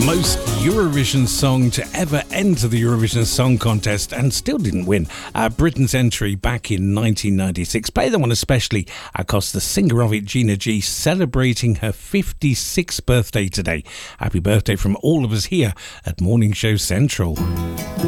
Most Eurovision song to ever enter the Eurovision Song Contest and still didn't win. Britain's entry back in 1996. Play the one especially because the singer of it, Gina G, celebrating her 56th birthday today. Happy birthday from all of us here at Morning Show Central.